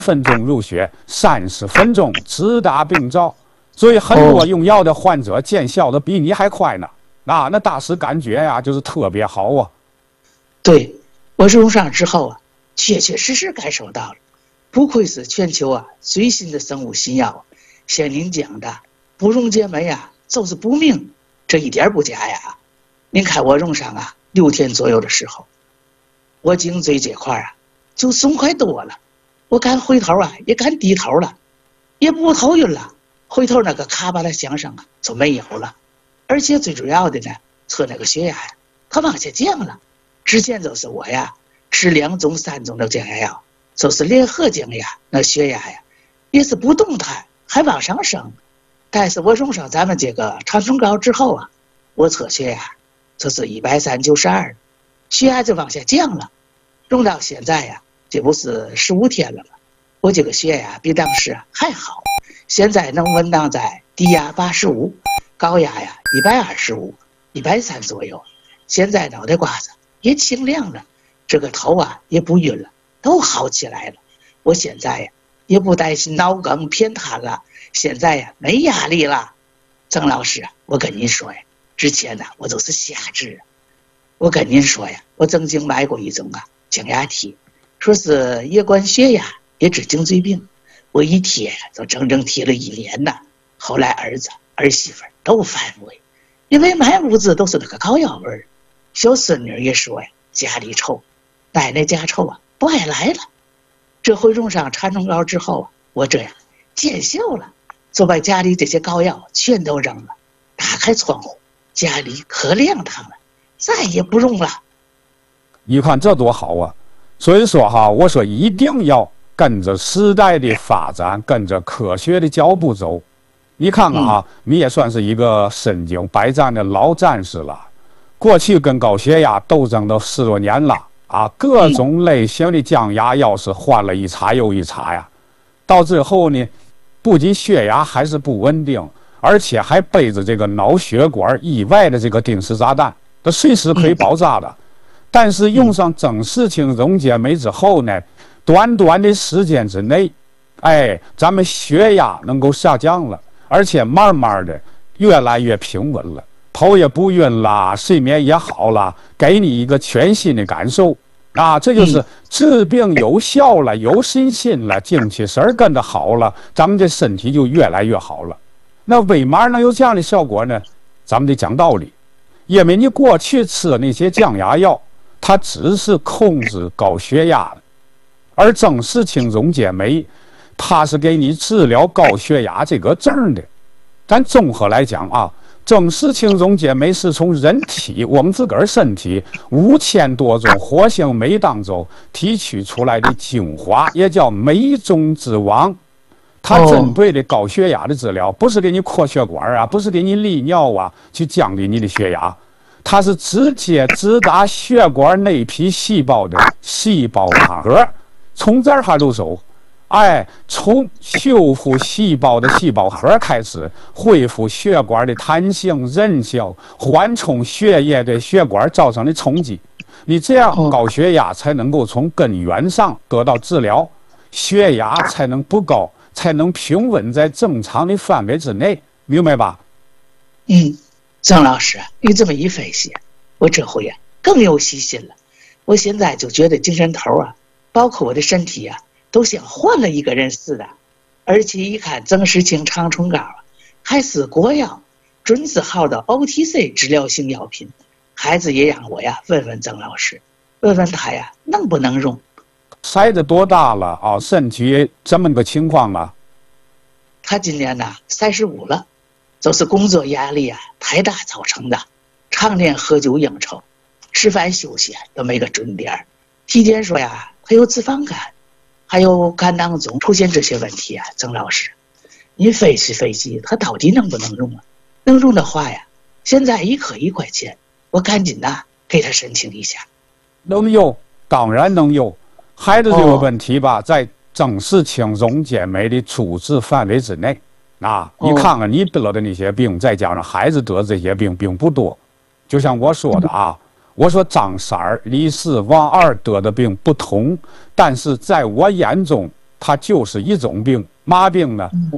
分钟入血，30分钟直达病灶。所以很多用药的患者见效的比你还快呢。那大师感觉呀，就是特别好啊。 对，我用上之后啊，确确实实感受到了，不愧是全球最新的生物新药。像您讲的，不溶解酶就是不明，这一点不假呀。您看我用上6天左右的时候，我颈椎这块就松快多了，我敢回头也敢低头了，也不头晕了，回头那个卡巴的响声就没有了。而且最主要的呢，测那个血压它往下降了。之前就是我吃2种3种的降压药，就是联合降压，那血压也是不动弹，还往上升。但是我用上咱们这个长春膏之后我测血压就是130/92，血压就往下降了。用到现在这不是15天了吗？我这个血压比当时还好，现在能稳当在低压85，高压125、130左右。现在脑袋瓜子也清亮了，这个头也不晕了，都好起来了。我现在也不担心脑梗偏瘫了，现在没压力了。郑老师我跟您说之前我都是瞎治。我跟您说我曾经买过一种降压贴，说是也管血压也治颈椎病，我一贴就整整贴了1年呢。后来儿子儿媳妇都反胃，因为满屋子都是那个膏药味儿。小孙女也说家里臭，奶奶家臭不爱来了。这回用上长春膏之后我这样见效了，就把家里这些膏药全都扔了，打开窗户，家里可亮堂了，再也不用了。 你看这多好啊！所以说我说一定要跟着时代的发展，跟着科学的脚步走。你看看你也算是一个身经百战的老战士了。过去跟高血压斗争都10多年了各种类型的降压药是换了一茬又一茬呀。到最后呢，不仅血压还是不稳定，而且还背着这个脑血管意外的这个定时炸弹，它随时可以爆炸的。但是用上增视氢溶解酶之后呢，短短的时间之内，咱们血压能够下降了，而且慢慢的越来越平稳了，头也不晕了，睡眠也好了，给你一个全新的感受这就是治病有效了，有信心了，精气神跟着好了，咱们这身体就越来越好了。那为嘛能有这样的效果呢？咱们得讲道理，因为你过去吃那些降压药，它只是控制高血压的，而增视氢溶解酶它是给你治疗高血压这个症的。咱综合来讲增视氢溶解酶是从人体我们自个儿身体5000多种活性酶当中提取出来的精华，也叫酶中之王。它针对的高血压的治疗，不是给你扩血管不是给你利尿去降低你的血压，它是直接直达血管内皮细胞的细胞核，从这儿入手。从修复细胞的细胞核开始，恢复血管的弹性韧性，缓冲血液对血管造成的冲击。你这样高血压才能够从根源上得到治疗，血压才能不高，才能平稳在正常的范围之内，明白吧？ 郑老师你这么一分析，我这回更有信心了。我现在就觉得精神头包括我的身体都像换了一个人似的。而且一看增视氢长春膏还是国药准字号的 OTC 治疗性药品。孩子也让我问问曾老师，问问他能不能用。 孩子多大了身体这么个情况了？ 他今年35了，就是工作压力太大造成的，常年喝酒应酬，吃饭休息都没个准点。体检说他有脂肪肝，还有肝囊中出现这些问题曾老师您分析分析他到底能不能用能用的话现在1颗1块钱，我赶紧给他申请一下。 能用，当然能用。孩子这个问题吧，在增视氢溶解酶的处置范围之内你看看你得的那些病，再加上孩子得这些病并不多。就像我说的我说张三儿、李四、王二得的病不同，但是在我眼中它就是一种病，嘛病呢？